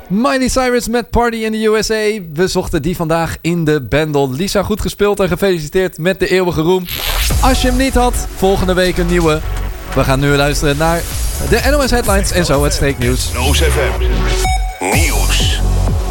Miley Cyrus met Party in the USA. We zochten die vandaag in de bundle. Lisa, goed gespeeld en gefeliciteerd met de eeuwige roem. Als je hem niet had, volgende week een nieuwe. We gaan nu luisteren naar de NOS Headlines en zo het streeknieuws. NOS FM Nieuws.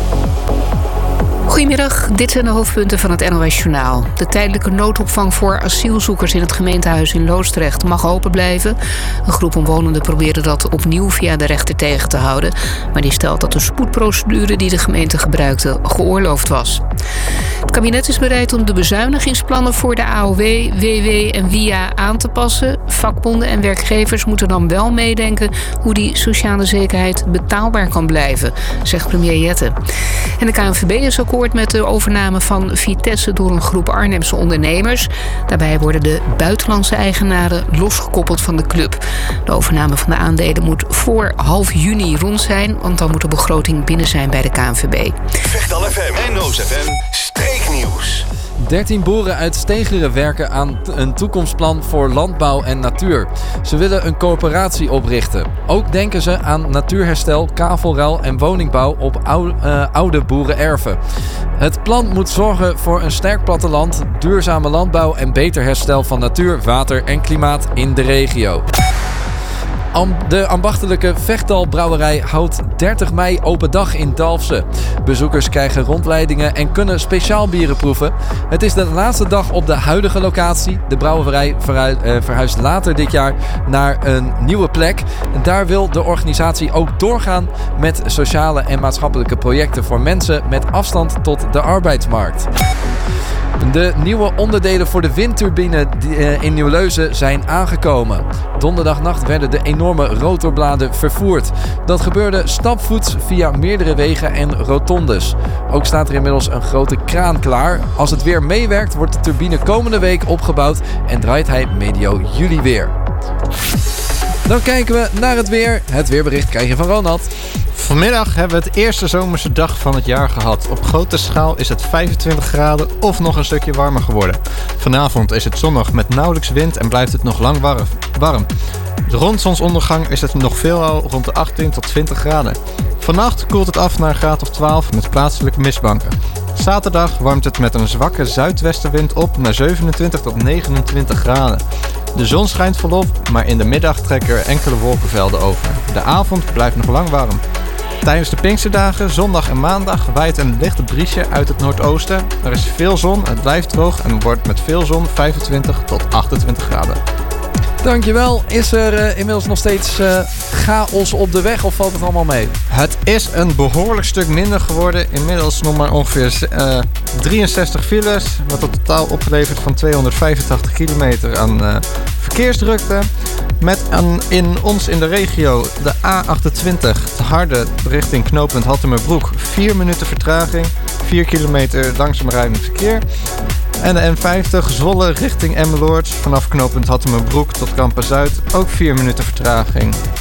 Goedemiddag, dit zijn de hoofdpunten van het NOS Journaal. De tijdelijke noodopvang voor asielzoekers in het gemeentehuis in Loosdrecht mag open blijven. Een groep omwonenden probeerde dat opnieuw via de rechter tegen te houden. Maar die stelt dat de spoedprocedure die de gemeente gebruikte geoorloofd was. Het kabinet is bereid om de bezuinigingsplannen voor de AOW, WW en WIA aan te passen. Vakbonden en werkgevers moeten dan wel meedenken hoe die sociale zekerheid betaalbaar kan blijven, zegt premier Jette. En de KNVB is akkoord met de overname van Vitesse door een groep Arnhemse ondernemers. Daarbij worden de buitenlandse eigenaren losgekoppeld van de club. De overname van de aandelen moet voor half juni rond zijn, want dan moet de begroting binnen zijn bij de KNVB. Vechtal FM en NOS FM streeknieuws. 13 boeren uit Stegeren werken aan een toekomstplan voor landbouw en natuur. Ze willen een coöperatie oprichten. Ook denken ze aan natuurherstel, kavelruil en woningbouw op oude boerenerven. Het plan moet zorgen voor een sterk platteland, duurzame landbouw en beter herstel van natuur, water en klimaat in de regio. De ambachtelijke Vechtal Brouwerij houdt 30 mei open dag in Dalfsen. Bezoekers krijgen rondleidingen en kunnen speciaal bieren proeven. Het is de laatste dag op de huidige locatie. De brouwerij verhuist later dit jaar naar een nieuwe plek. En daar wil de organisatie ook doorgaan met sociale en maatschappelijke projecten voor mensen met afstand tot de arbeidsmarkt. De nieuwe onderdelen voor de windturbine in Nieuwleusen zijn aangekomen. Donderdagnacht werden de enorme rotorbladen vervoerd. Dat gebeurde stapvoets via meerdere wegen en rotondes. Ook staat er inmiddels een grote kraan klaar. Als het weer meewerkt, wordt de turbine komende week opgebouwd en draait hij medio juli weer. Dan kijken we naar het weer. Het weerbericht krijg je van Ronald. Vanmiddag hebben we het eerste zomerse dag van het jaar gehad. Op grote schaal is het 25 graden of nog een stukje warmer geworden. Vanavond is het zonnig met nauwelijks wind en blijft het nog lang warm. Rond zonsondergang is het nog veelal rond de 18 tot 20 graden. Vannacht koelt het af naar een graad of 12 met plaatselijke mistbanken. Zaterdag warmt het met een zwakke zuidwestenwind op naar 27 tot 29 graden. De zon schijnt volop, maar in de middag trekken er enkele wolkenvelden over. De avond blijft nog lang warm. Tijdens de Pinksterdagen, zondag en maandag, waait een lichte briesje uit het noordoosten. Er is veel zon, het blijft droog en wordt met veel zon 25 tot 28 graden. Dankjewel. Is er inmiddels nog steeds chaos op de weg of valt het allemaal mee? Het is een behoorlijk stuk minder geworden. Inmiddels nog maar ongeveer 63 files. Wat het totaal oplevert van 285 kilometer aan verkeersdrukte. Met in de regio de A28 te Harde richting knooppunt Hattemerbroek 4 minuten vertraging. 4 kilometer langzaam rijdend verkeer. En de N50 Zwolle richting Emmeloord vanaf knooppunt Hattemerbroek tot Kampen-Zuid ook 4 minuten vertraging.